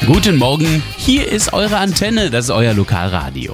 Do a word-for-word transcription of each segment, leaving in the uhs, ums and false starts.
Guten Morgen, hier ist eure Antenne, das ist euer Lokalradio.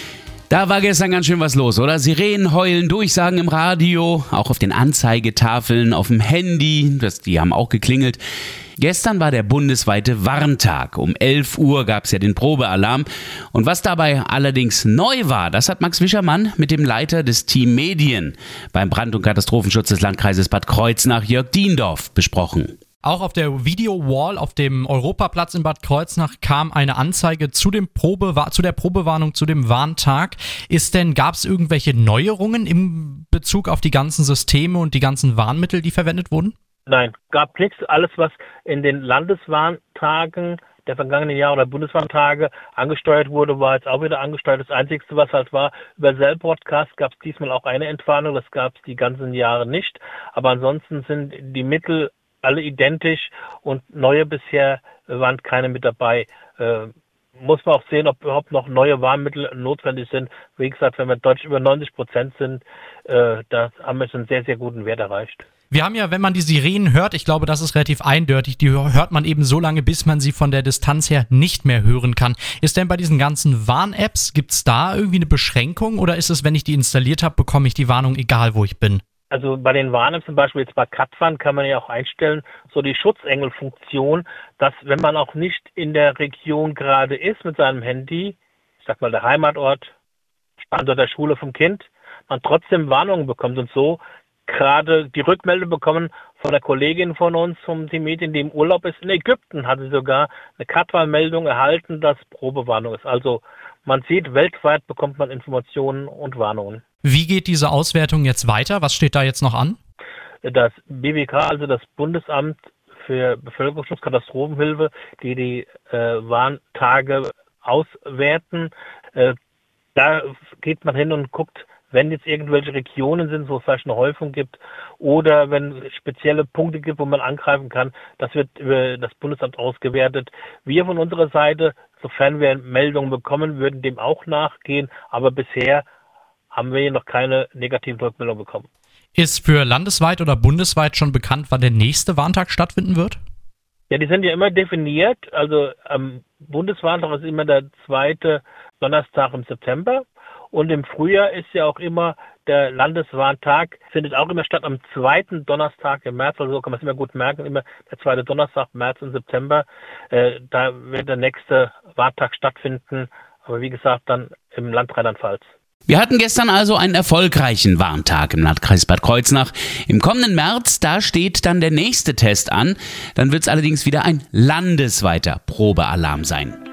Da war gestern ganz schön was los, oder? Sirenen heulen, Durchsagen im Radio, auch auf den Anzeigetafeln, auf dem Handy, das, die haben auch geklingelt. Gestern war der bundesweite Warntag. Um elf Uhr gab es ja den Probealarm. Und was dabei allerdings neu war, das hat Max Wischermann mit dem Leiter des Team Medien beim Brand- und Katastrophenschutz des Landkreises Bad Kreuznach, Jörg Diendorf, besprochen. Auch auf der Video-Wall auf dem Europaplatz in Bad Kreuznach kam eine Anzeige zu, dem Probe, zu der Probewarnung, zu dem Warntag. Ist denn, gab es irgendwelche Neuerungen im Bezug auf die ganzen Systeme und die ganzen Warnmittel, die verwendet wurden? Nein, gab nichts. Alles, was in den Landeswarntagen der vergangenen Jahre oder Bundeswarntage angesteuert wurde, war jetzt auch wieder angesteuert. Das Einzige, was halt war, über Cell-Broadcast gab es diesmal auch eine Entwarnung. Das gab es die ganzen Jahre nicht. Aber ansonsten sind die Mittel alle identisch und neue bisher waren keine mit dabei. Äh, muss man auch sehen, ob überhaupt noch neue Warnmittel notwendig sind. Wie gesagt, wenn wir deutlich über neunzig Prozent sind, äh, da haben wir schon einen sehr, sehr guten Wert erreicht. Wir haben ja, wenn man die Sirenen hört, ich glaube, das ist relativ eindeutig, die hört man eben so lange, bis man sie von der Distanz her nicht mehr hören kann. Ist denn bei diesen ganzen Warn-Apps, gibt es da irgendwie eine Beschränkung oder ist es, wenn ich die installiert habe, bekomme ich die Warnung, egal wo ich bin? Also bei den Warn-Apps zum Beispiel jetzt bei Katwan kann man ja auch einstellen, so die Schutzengel-Funktion, dass wenn man auch nicht in der Region gerade ist mit seinem Handy, ich sag mal der Heimatort, Standort der Schule vom Kind, man trotzdem Warnungen bekommt und so gerade die Rückmeldung bekommen von der Kollegin von uns vom Team Medien, die im Urlaub ist. In Ägypten hat sie sogar eine Katwan-Meldung erhalten, dass Probewarnung ist. Also man sieht, weltweit bekommt man Informationen und Warnungen. Wie geht diese Auswertung jetzt weiter? Was steht da jetzt noch an? Das B W K, also das Bundesamt für Bevölkerungsschutz, Katastrophenhilfe, die die äh, Warntage auswerten, äh, da geht man hin und guckt, wenn jetzt irgendwelche Regionen sind, wo es vielleicht eine Häufung gibt oder wenn es spezielle Punkte gibt, wo man angreifen kann, das wird über das Bundesamt ausgewertet. Wir von unserer Seite, sofern wir Meldungen bekommen, würden dem auch nachgehen, aber bisher haben wir hier noch keine negativen Rückmeldungen bekommen. Ist für landesweit oder bundesweit schon bekannt, wann der nächste Warntag stattfinden wird? Ja, die sind ja immer definiert. Also am Bundeswarntag ist immer der zweite Donnerstag im September. Und im Frühjahr ist ja auch immer der Landeswarntag, findet auch immer statt am zweiten Donnerstag im März, also so kann man es immer gut merken, immer der zweite Donnerstag, März und September. Äh, da wird der nächste Warntag stattfinden, aber wie gesagt dann im Land Rheinland-Pfalz. Wir hatten gestern also einen erfolgreichen Warntag im Landkreis Bad Kreuznach. Im kommenden März, da steht dann der nächste Test an. Dann wird es allerdings wieder ein landesweiter Probealarm sein.